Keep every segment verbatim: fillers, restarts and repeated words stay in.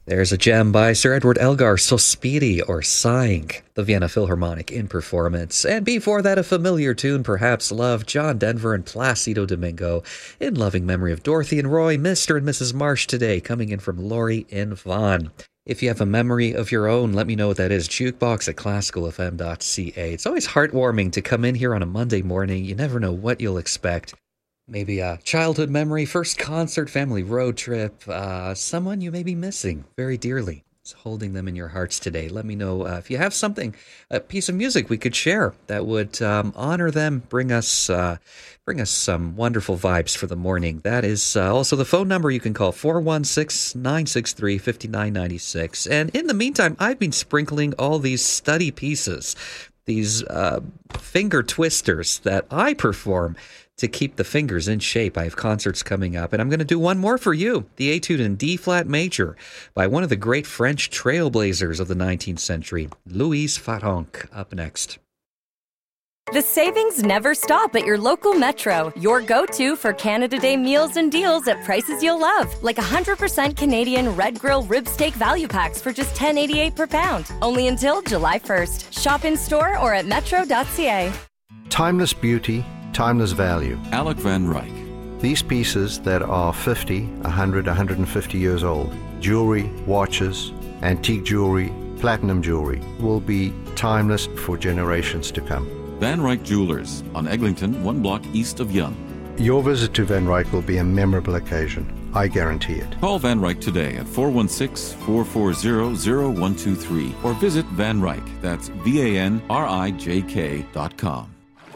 There's a gem by Sir Edward Elgar, Sospiri or Sighing, the Vienna Philharmonic in performance. And before that, a familiar tune, Perhaps Love, John Denver and Placido Domingo, in loving memory of Dorothy and Roy, Mister and Missus Marsh today, coming in from Laurie in Vaughan. If you have a memory of your own, let me know what that is. Jukebox at classical f m dot c a. It's always heartwarming to come in here on a Monday morning. You never know what you'll expect. Maybe a childhood memory, first concert, family road trip, uh, someone you may be missing very dearly. It's holding them in your hearts today. Let me know uh, if you have something, a piece of music we could share that would um, honor them, bring us uh, bring us some wonderful vibes for the morning. That is uh, also the phone number you can call, four one six, nine six three, five nine nine six. And in the meantime, I've been sprinkling all these study pieces, these uh, finger twisters that I perform to keep the fingers in shape. I have concerts coming up, and I'm going to do one more for you. The Etude in D-flat major by one of the great French trailblazers of the nineteenth century, Louise Farrenc, up next. The savings never stop at your local Metro, your go-to for Canada Day meals and deals at prices you'll love, like one hundred percent Canadian Red Grill rib steak value packs for just ten eighty-eight per pound, only until July first. Shop in store or at metro dot c a. Timeless beauty, timeless value. Alec Van Ryk. These pieces that are fifty, one hundred, one hundred fifty years old, jewelry, watches, antique jewelry, platinum jewelry, will be timeless for generations to come. Van Ryk Jewelers on Eglinton, one block east of Yonge. Your visit to Van Ryk will be a memorable occasion. I guarantee it. Call Van Ryk today at four one six, four four zero, zero one two three or visit Van Ryk. That's V A N R I J K dot com.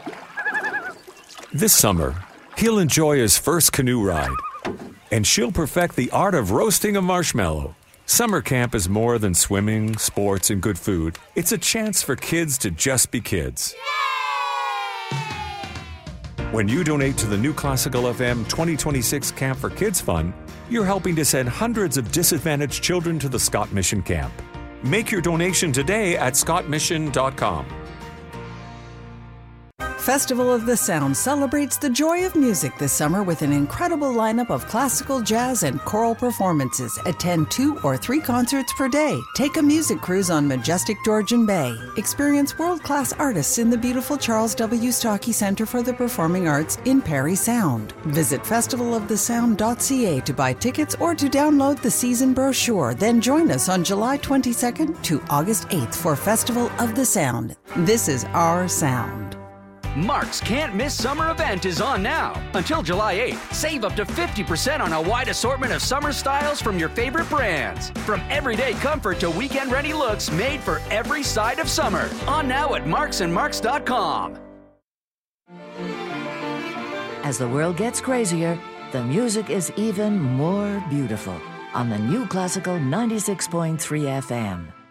This summer, he'll enjoy his first canoe ride, and she'll perfect the art of roasting a marshmallow. Summer camp is more than swimming, sports, and good food. It's a chance for kids to just be kids. When you donate to the new Classical F M twenty twenty-six Camp for Kids Fund, you're helping to send hundreds of disadvantaged children to the Scott Mission Camp. Make your donation today at scott mission dot com. Festival of the Sound celebrates the joy of music this summer with an incredible lineup of classical, jazz, and choral performances. Attend two or three concerts per day. Take a music cruise on majestic Georgian Bay. Experience world-class artists in the beautiful Charles W. Stockey Center for the Performing Arts in Parry Sound. Visit festival of the sound dot c a to buy tickets or to download the season brochure. Then join us on July twenty-second to August eighth for Festival of the Sound. This is our sound. Mark's Can't Miss Summer event is on now. Until July eighth, save up to fifty percent on a wide assortment of summer styles from your favorite brands. From everyday comfort to weekend-ready looks made for every side of summer. On now at marks and marks dot com. As the world gets crazier, the music is even more beautiful on the new Classical ninety-six point three F M.